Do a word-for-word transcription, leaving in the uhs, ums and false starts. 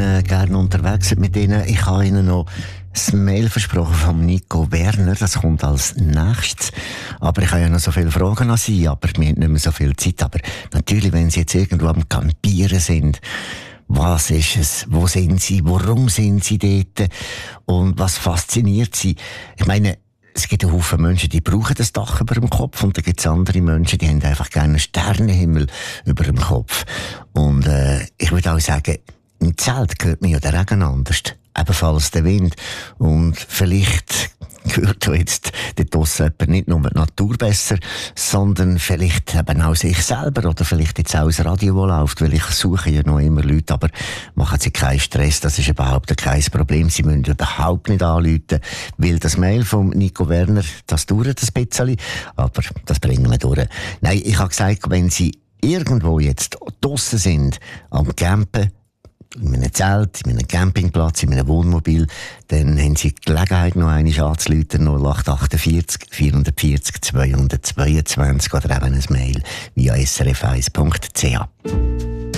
äh, gerne unterwegs sind mit Ihnen. Ich habe Ihnen noch das Mail versprochen von Nico Werner. Das kommt als nächstes. Aber ich habe ja noch so viele Fragen an Sie, aber wir haben nicht mehr so viel Zeit. Aber natürlich, wenn Sie jetzt irgendwo am Campieren sind, was ist es? Wo sind Sie? Warum sind Sie dort? Und was fasziniert Sie? Ich meine, es gibt einen Haufen Menschen, die brauchen das Dach über dem Kopf, und dann gibt es andere Menschen, die haben einfach gerne einen Sternenhimmel über dem Kopf. Und äh, ich würde auch sagen, im Zelt hört man ja den Regen anders, ebenfalls der Wind. Und vielleicht hört jetzt dort draussen nicht nur die Natur besser, sondern vielleicht eben auch sich selber, oder vielleicht jetzt auch das Radio, das läuft, weil ich suche ja noch immer Leute, aber machen Sie keinen Stress, das ist überhaupt kein Problem. Sie müssen überhaupt nicht anrufen, weil das Mail von Nico Werner, das dauert ein bisschen, aber das bringen wir durch. Nein, ich habe gesagt, wenn Sie irgendwo jetzt draussen sind, am Campen, in einem Zelt, in einem Campingplatz, in einem Wohnmobil, dann haben Sie die Gelegenheit, noch einmal anzurufen, null acht achtundvierzig vierhundertvierzig zweihundertzweiundzwanzig oder eben ein Mail via s r f eins punkt c h.